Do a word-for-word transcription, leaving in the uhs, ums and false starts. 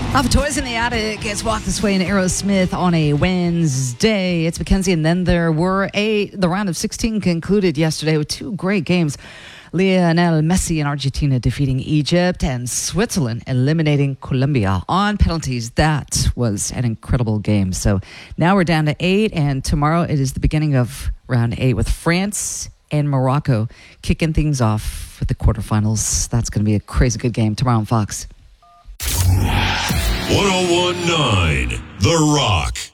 Off of Toys in the Attic, it's Walk This Way and Aerosmith on a Wednesday. It's Mackenzie, and then there were a the round of sixteen concluded yesterday with two great games. Lionel Messi in Argentina defeating Egypt, and Switzerland eliminating Colombia on penalties. That was an incredible game. So now we're down to eight, and tomorrow it is the beginning of round eight with France and Morocco kicking things off with the quarterfinals. That's going to be a crazy good game tomorrow on Fox. one oh one point nine The Rock.